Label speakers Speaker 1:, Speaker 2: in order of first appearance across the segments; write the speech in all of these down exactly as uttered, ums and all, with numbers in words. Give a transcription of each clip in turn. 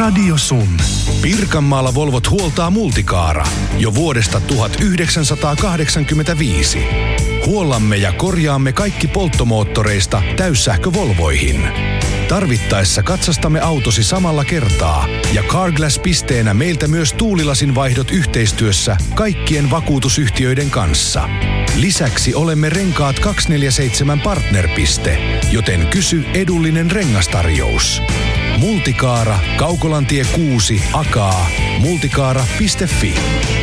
Speaker 1: Radio Sun. Pirkanmaalla Volvot huoltaa Multicaara jo vuodesta tuhatyhdeksänsataakahdeksankymmentäviisi. Huollamme ja korjaamme kaikki polttomoottoreista täyssähkövolvoihin. Tarvittaessa katsastamme autosi samalla kertaa ja Carglass-pisteenä meiltä myös tuulilasin vaihdot yhteistyössä kaikkien vakuutusyhtiöiden kanssa. Lisäksi olemme Renkaat kaksisataaneljäkymmentäseitsemän partnerpiste, joten kysy edullinen rengastarjous. Multicaara, Kaukolantie kuusi, Akaa, multicaara piste fi.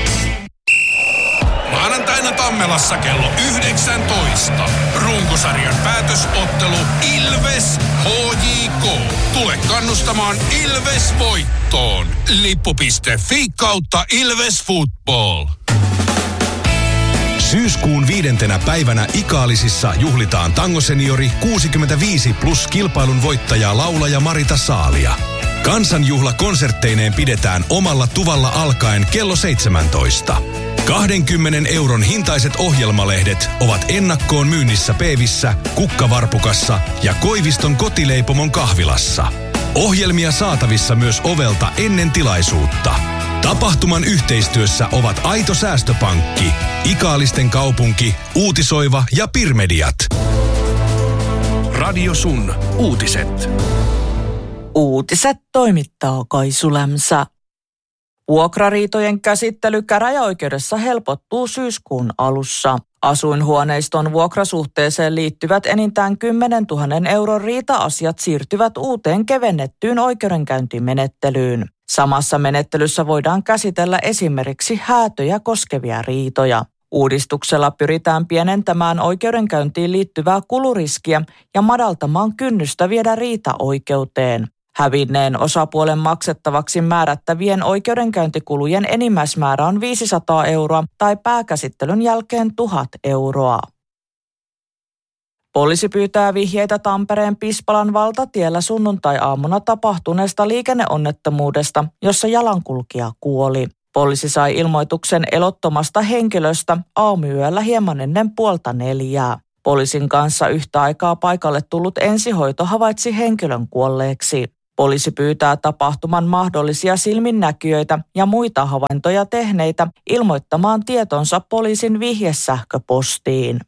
Speaker 2: Maanantaina Tammelassa kello yhdeksäntoista. Runkosarjan päätösottelu Ilves H J K. Tule kannustamaan Ilves voittoon. Lippu piste fi kautta Ilves Football.
Speaker 1: Syyskuun viidentenä päivänä Ikaalisissa juhlitaan Tango Seniori kuusikymmentäviisi plus kilpailun voittajaa laulaja Marita Saalia. Kansanjuhla konsertteineen pidetään omalla tuvalla alkaen kello seitsemäntoista. kaksikymmentä euron hintaiset ohjelmalehdet ovat ennakkoon myynnissä Peevissä, Kukkavarpukassa ja Koiviston kotileipomon kahvilassa. Ohjelmia saatavissa myös ovelta ennen tilaisuutta. Tapahtuman yhteistyössä ovat Aito Säästöpankki, Ikaalisten kaupunki, Uutisoiva ja Pirmediat. Radio Sun. Uutiset.
Speaker 3: Uutiset toimittaa Kaisu Lämsä. Vuokrariitojen käsittely käräjäoikeudessa helpottuu syyskuun alussa. Asuinhuoneiston vuokrasuhteeseen liittyvät enintään kymmenentuhatta euron riita-asiat siirtyvät uuteen kevennettyyn oikeudenkäyntimenettelyyn. Samassa menettelyssä voidaan käsitellä esimerkiksi häätöjä koskevia riitoja. Uudistuksella pyritään pienentämään oikeudenkäyntiin liittyvää kuluriskiä ja madaltamaan kynnystä viedä riita oikeuteen. Hävinneen osapuolen maksettavaksi määrättävien oikeudenkäyntikulujen enimmäismäärä on viisisataa euroa tai pääkäsittelyn jälkeen tuhat euroa. Poliisi pyytää vihjeitä Tampereen Pispalan valtatiellä sunnuntai-aamuna tapahtuneesta liikenneonnettomuudesta, jossa jalankulkija kuoli. Poliisi sai ilmoituksen elottomasta henkilöstä aamuyöllä hieman ennen puolta neljää. Poliisin kanssa yhtä aikaa paikalle tullut ensihoito havaitsi henkilön kuolleeksi. Poliisi pyytää tapahtuman mahdollisia silminnäkijöitä ja muita havaintoja tehneitä ilmoittamaan tietonsa poliisin vihjesähköpostiin.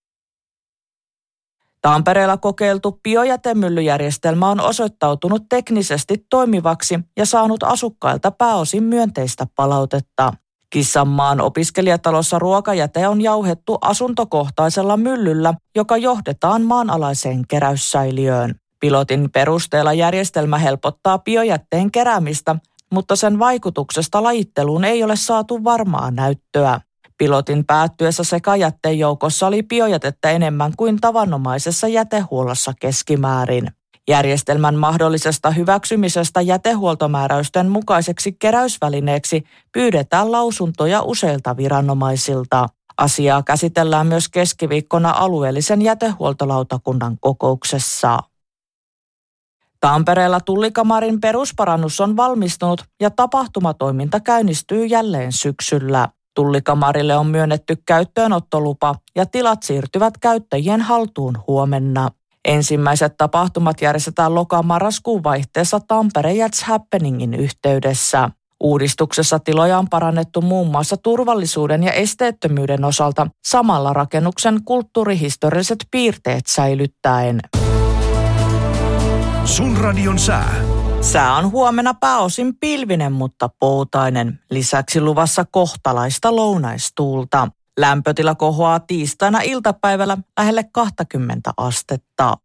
Speaker 3: Tampereella kokeiltu biojätemyllyjärjestelmä on osoittautunut teknisesti toimivaksi ja saanut asukkailta pääosin myönteistä palautetta. Kissanmaan opiskelijatalossa ruokajäte on jauhettu asuntokohtaisella myllyllä, joka johdetaan maanalaiseen keräyssäiliöön. Pilotin perusteella järjestelmä helpottaa biojätteen keräämistä, mutta sen vaikutuksesta lajitteluun ei ole saatu varmaa näyttöä. Pilotin päättyessä sekajätteen joukossa oli biojätettä enemmän kuin tavanomaisessa jätehuollossa keskimäärin. Järjestelmän mahdollisesta hyväksymisestä jätehuoltomääräysten mukaiseksi keräysvälineeksi pyydetään lausuntoja useilta viranomaisilta. Asiaa käsitellään myös keskiviikkona alueellisen jätehuoltolautakunnan kokouksessa. Tampereella Tullikamarin perusparannus on valmistunut ja tapahtumatoiminta käynnistyy jälleen syksyllä. Tullikamarille on myönnetty käyttöönottolupa ja tilat siirtyvät käyttäjien haltuun huomenna. Ensimmäiset tapahtumat järjestetään loka-marraskuun vaihteessa Tampere Jazz Happeningin yhteydessä. Uudistuksessa tiloja on parannettu muun muassa turvallisuuden ja esteettömyyden osalta samalla rakennuksen kulttuurihistorialliset piirteet säilyttäen.
Speaker 1: Sun radion sää.
Speaker 3: Sää on huomenna pääosin pilvinen, mutta poutainen. Lisäksi luvassa kohtalaista lounaistuulta. Lämpötila kohoaa tiistaina iltapäivällä lähelle kaksikymmentä astetta.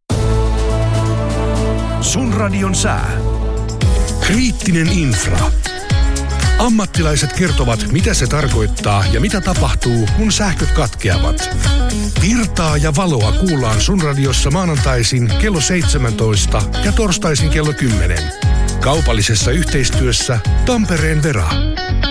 Speaker 1: Sun radion sää. Kriittinen infra. Ammattilaiset kertovat, mitä se tarkoittaa ja mitä tapahtuu, kun sähköt katkeavat. Virtaa ja valoa kuullaan Sun radiossa maanantaisin kello seitsemäntoista ja torstaisin kello kymmenen. Kaupallisessa yhteistyössä Tampereen Vera.